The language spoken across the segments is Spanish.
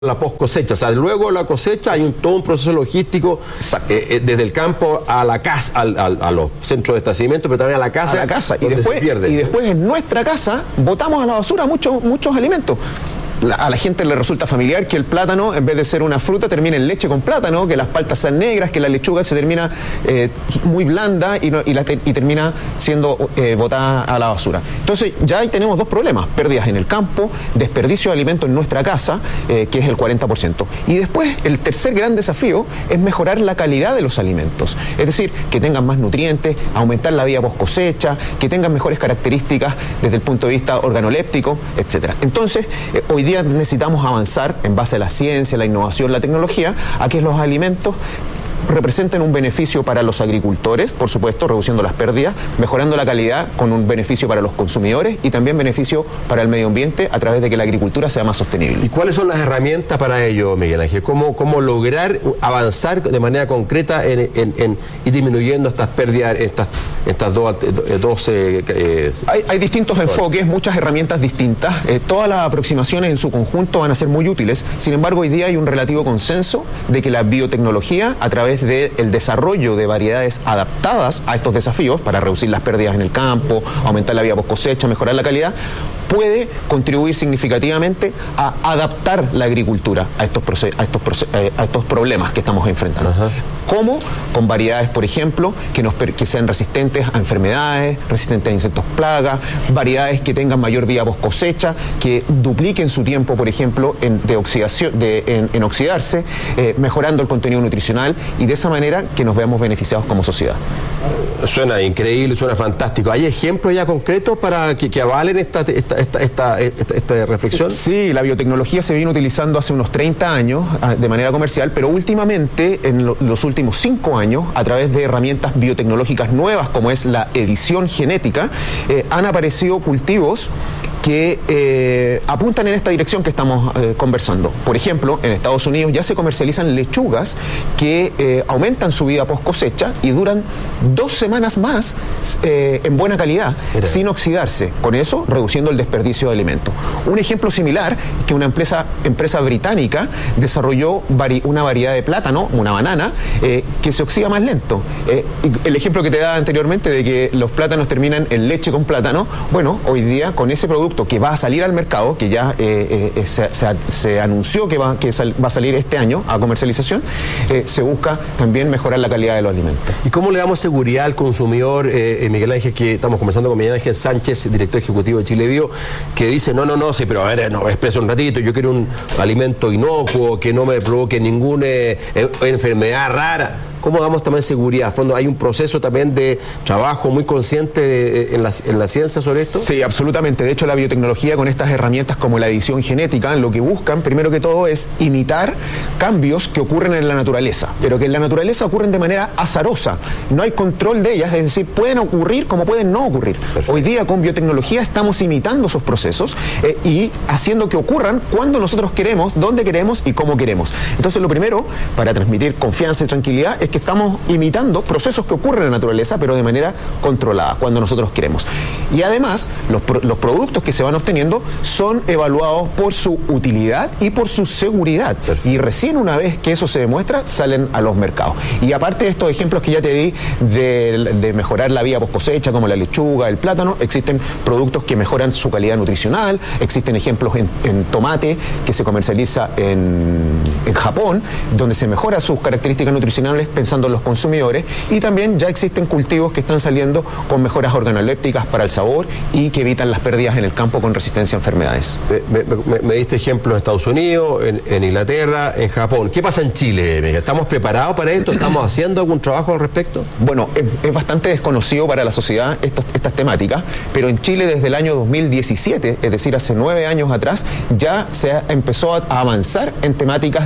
la post cosecha, o sea, luego de la cosecha hay todo un proceso logístico desde el campo a la casa, a los centros de establecimiento, pero también a la casa. Y después en nuestra casa botamos a la basura muchos alimentos. A la gente le resulta familiar que el plátano, en vez de ser una fruta, termine en leche con plátano, que las paltas sean negras, que la lechuga se termina muy blanda y termina siendo botada a la basura. Entonces ya ahí tenemos dos problemas: pérdidas en el campo, desperdicio de alimento en nuestra casa, que es el 40%. Y después el tercer gran desafío es mejorar la calidad de los alimentos. Es decir, que tengan más nutrientes, aumentar la vida post cosecha, que tengan mejores características desde el punto de vista organoléptico, etc. Entonces, hoy día necesitamos avanzar en base a la ciencia, la innovación, la tecnología, a que los alimentos representen un beneficio para los agricultores, por supuesto, reduciendo las pérdidas, mejorando la calidad con un beneficio para los consumidores y también beneficio para el medio ambiente a través de que la agricultura sea más sostenible. ¿Y cuáles son las herramientas para ello, Miguel Ángel? ¿Cómo lograr avanzar de manera concreta en ir disminuyendo estas pérdidas, estas 12... Hay distintos enfoques, muchas herramientas distintas. Todas las aproximaciones en su conjunto van a ser muy útiles. Sin embargo, hoy día hay un relativo consenso de que la biotecnología, a través del desarrollo de variedades adaptadas a estos desafíos para reducir las pérdidas en el campo, aumentar la vida post cosecha, mejorar la calidad, puede contribuir significativamente a adaptar la agricultura a estos problemas que estamos enfrentando. Ajá. ¿Cómo? Con variedades, por ejemplo, que sean resistentes a enfermedades, resistentes a insectos plagas, variedades que tengan mayor vida post cosecha, que dupliquen su tiempo, por ejemplo, en oxidarse, mejorando el contenido nutricional y de esa manera que nos veamos beneficiados como sociedad. Suena increíble, suena fantástico. ¿Hay ejemplos ya concretos para que avalen esta reflexión? Sí, la biotecnología se viene utilizando hace unos 30 años de manera comercial, pero últimamente, en los últimos 5 años, a través de herramientas biotecnológicas nuevas como es la edición genética, han aparecido cultivos que apuntan en esta dirección que estamos conversando. Por ejemplo, en Estados Unidos ya se comercializan lechugas que aumentan su vida post cosecha y duran 2 semanas más en buena calidad, sin oxidarse, con eso reduciendo el desperdicio de alimentos. Un ejemplo similar es que una empresa británica desarrolló una variedad de plátano, una banana, que se oxida más lento. El ejemplo que te daba anteriormente de que los plátanos terminan en leche con plátano, bueno, hoy día con ese producto que va a salir al mercado, que ya se anunció que va a salir este año a comercialización, se busca también mejorar la calidad de los alimentos. ¿Y cómo le damos seguridad al consumidor, Miguel Ángel, que estamos conversando con Miguel Ángel Sánchez, director ejecutivo de Chile Bio, que dice, sí, pero a ver, expresa un ratito, yo quiero un alimento inocuo, que no me provoque ninguna enfermedad rara? ¿Cómo damos también seguridad? A fondo, ¿hay un proceso también de trabajo muy consciente en la ciencia sobre esto? Sí, absolutamente. De hecho, la biotecnología con estas herramientas como la edición genética, lo que buscan, primero que todo, es imitar cambios que ocurren en la naturaleza, pero que en la naturaleza ocurren de manera azarosa. No hay control de ellas, es decir, pueden ocurrir como pueden no ocurrir. Perfecto. Hoy día, con biotecnología, estamos imitando esos procesos y haciendo que ocurran cuando nosotros queremos, dónde queremos y cómo queremos. Entonces, lo primero, para transmitir confianza y tranquilidad, es que estamos imitando procesos que ocurren en la naturaleza, pero de manera controlada, cuando nosotros queremos. Y además, los productos que se van obteniendo son evaluados por su utilidad y por su seguridad. Perfecto. Y recién una vez que eso se demuestra, salen a los mercados. Y aparte de estos ejemplos que ya te di de mejorar la vida post cosecha, como la lechuga, el plátano, existen productos que mejoran su calidad nutricional, existen ejemplos en tomate que se comercializa en Japón, donde se mejora sus características nutricionales pensando en los consumidores, y también ya existen cultivos que están saliendo con mejoras organolépticas para el sabor y que evitan las pérdidas en el campo con resistencia a enfermedades. Me diste ejemplos en Estados Unidos, en Inglaterra, en Japón. ¿Qué pasa en Chile? ¿Estamos preparados para esto? ¿Estamos haciendo algún trabajo al respecto? Bueno, es bastante desconocido para la sociedad estas temáticas, pero en Chile desde el año 2017, es decir, hace 9 años atrás, ya se empezó a avanzar en temáticas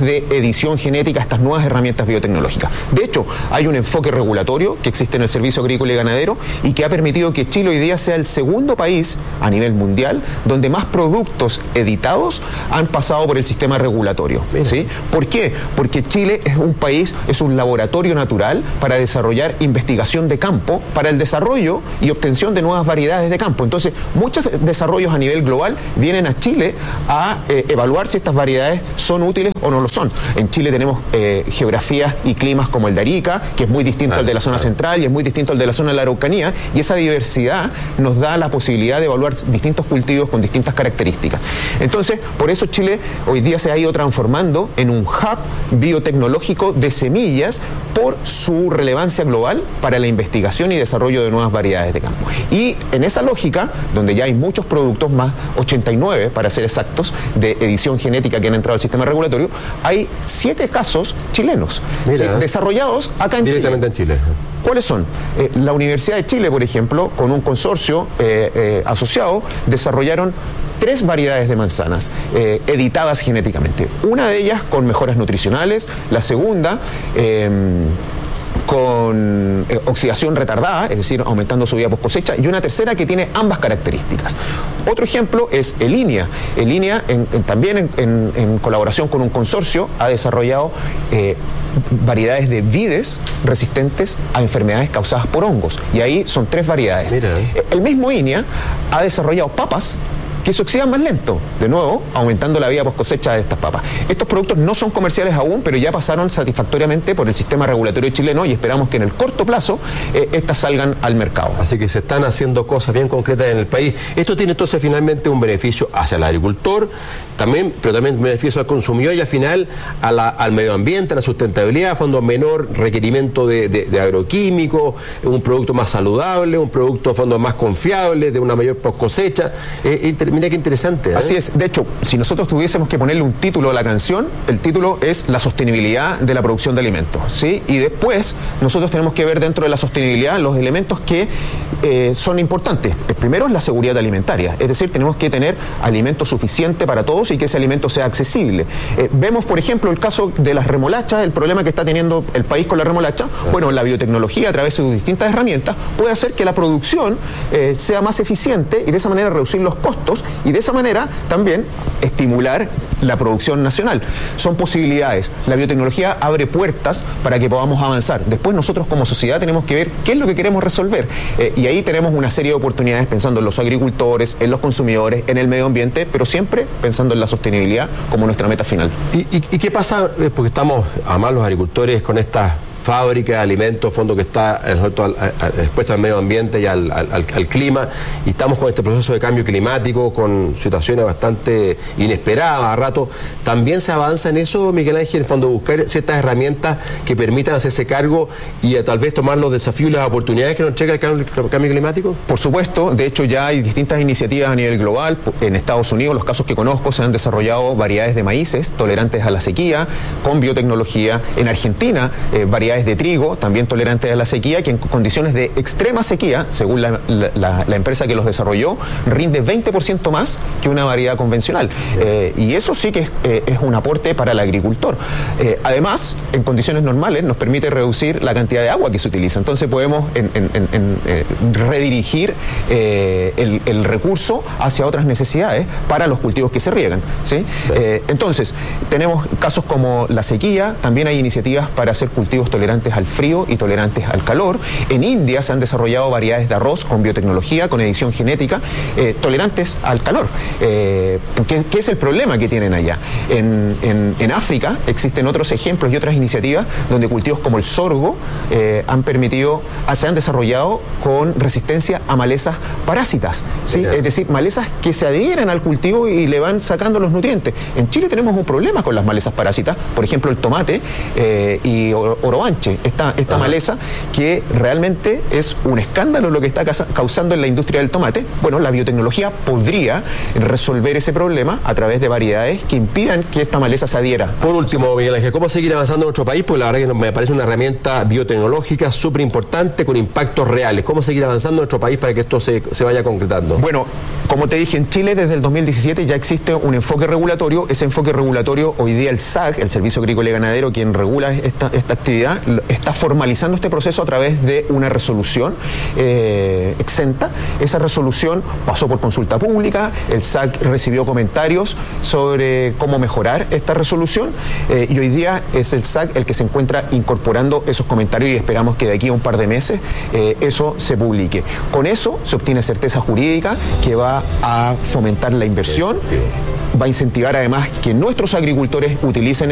de edición genética, estas nuevas herramientas biotecnológicas. De hecho, hay un enfoque regulatorio que existe en el Servicio Agrícola y Ganadero y que ha permitido que Chile hoy día sea el segundo país a nivel mundial donde más productos editados han pasado por el sistema regulatorio. ¿Sí? ¿Por qué? Porque Chile es un país, es un laboratorio natural para desarrollar investigación de campo, para el desarrollo y obtención de nuevas variedades de campo. Entonces, muchos desarrollos a nivel global vienen a Chile a evaluar si estas variedades son útiles o no lo son. En Chile tenemos geografías y climas como el de Arica, que es muy distinto al de la zona central y es muy distinto al de la zona de la Araucanía, y esa diversidad nos da la posibilidad de evaluar distintos cultivos con distintas características. Entonces, por eso Chile hoy día se ha ido transformando en un hub biotecnológico de semillas por su relevancia global para la investigación y desarrollo de nuevas variedades de campo. Y en esa lógica, donde ya hay muchos productos, más 89 para ser exactos, de edición genética que han entrado al sistema regulatorio, hay 7 casos chilenos, ¿sí? Desarrollados acá en directamente Chile. en Chile. ¿Cuáles son? La Universidad de Chile, por ejemplo, con un consorcio asociado, desarrollaron 3 variedades de manzanas editadas genéticamente. Una de ellas con mejoras nutricionales, la segunda con oxidación retardada, es decir, aumentando su vida post cosecha, y una tercera que tiene ambas características. Otro ejemplo es Elinia. Elinia, también en colaboración con un consorcio, ha desarrollado variedades de vides resistentes a enfermedades causadas por hongos. Y ahí son 3 variedades. Mira. El mismo INIA ha desarrollado papas que se oxidan más lento, de nuevo, aumentando la vida post cosecha de estas papas. Estos productos no son comerciales aún, pero ya pasaron satisfactoriamente por el sistema regulatorio chileno y esperamos que en el corto plazo estas salgan al mercado. Así que se están haciendo cosas bien concretas en el país. Esto tiene entonces finalmente un beneficio hacia el agricultor, pero también beneficio al consumidor y al final al medio ambiente, a la sustentabilidad, a fondo menor requerimiento de agroquímicos, un producto más saludable, un producto a fondo más confiable, de una mayor post cosecha. Mira qué interesante, ¿eh? Así es. De hecho, si nosotros tuviésemos que ponerle un título a la canción, el título es la sostenibilidad de la producción de alimentos, ¿sí? Y después nosotros tenemos que ver dentro de la sostenibilidad los elementos que son importantes. El primero es la seguridad alimentaria, es decir, tenemos que tener alimento suficiente para todos y que ese alimento sea accesible. Vemos, por ejemplo, el caso de las remolachas, el problema que está teniendo el país con la remolacha. Bueno, la biotecnología, a través de sus distintas herramientas, puede hacer que la producción sea más eficiente y de esa manera reducir los costos y de esa manera también estimular la producción nacional. Son posibilidades. La biotecnología abre puertas para que podamos avanzar. Después nosotros como sociedad tenemos que ver qué es lo que queremos resolver. Y ahí tenemos una serie de oportunidades pensando en los agricultores, en los consumidores, en el medio ambiente, pero siempre pensando en la sostenibilidad como nuestra meta final. ¿Y qué pasa? Porque estamos, además los agricultores, con estas fábrica de alimentos, fondo que está expuesta al medio ambiente y al clima, y estamos con este proceso de cambio climático, con situaciones bastante inesperadas a rato. También se avanza en eso, Miguel Ángel, en fondo buscar ciertas herramientas que permitan hacerse cargo y tal vez tomar los desafíos y las oportunidades que nos entrega el cambio climático. Por supuesto, de hecho ya hay distintas iniciativas a nivel global. En Estados Unidos, los casos que conozco, se han desarrollado variedades de maíces tolerantes a la sequía con biotecnología. En Argentina, variedades de trigo, también tolerantes a la sequía, que en condiciones de extrema sequía, según la empresa que los desarrolló, rinde 20% más que una variedad convencional. Y eso sí que es un aporte para el agricultor. Además, en condiciones normales nos permite reducir la cantidad de agua que se utiliza. Entonces podemos redirigir el recurso hacia otras necesidades para los cultivos que se riegan, ¿sí? Entonces, tenemos casos como la sequía, también hay iniciativas para hacer cultivos tolerantes al frío y tolerantes al calor. En India se han desarrollado variedades de arroz con biotecnología, con edición genética, tolerantes al calor. ¿Qué es el problema que tienen allá? En África existen otros ejemplos y otras iniciativas donde cultivos como el sorgo se han desarrollado con resistencia a malezas parásitas, ¿sí? Es decir, malezas que se adhieren al cultivo y le van sacando los nutrientes. En Chile tenemos un problema con las malezas parásitas, por ejemplo el tomate y orobanche, Sánchez, esta maleza que realmente es un escándalo lo que está causando en la industria del tomate. Bueno, la biotecnología podría resolver ese problema a través de variedades que impidan que esta maleza se adhiera. Por último, Miguel Ángel, ¿cómo seguir avanzando en nuestro país? Pues la verdad que me parece una herramienta biotecnológica súper importante con impactos reales. ¿Cómo seguir avanzando en nuestro país para que esto se vaya concretando? Bueno, como te dije, en Chile desde el 2017 ya existe un enfoque regulatorio. Ese enfoque regulatorio, hoy día el SAC, el Servicio Agrícola y Ganadero, quien regula esta actividad, está formalizando este proceso a través de una resolución exenta. Esa resolución pasó por consulta pública, el SAC recibió comentarios sobre cómo mejorar esta resolución y hoy día es el SAC el que se encuentra incorporando esos comentarios y esperamos que de aquí a un par de meses eso se publique. Con eso se obtiene certeza jurídica que va a fomentar la inversión, va a incentivar además que nuestros agricultores utilicen